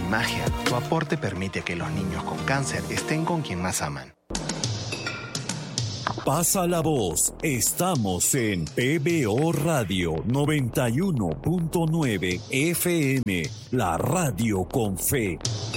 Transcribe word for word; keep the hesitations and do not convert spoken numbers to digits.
sin magia, tu aporte permite que los niños con cáncer estén con quien más aman. Pasa la voz. Estamos en P B O Radio noventa y uno punto nueve F M, la radio con fe.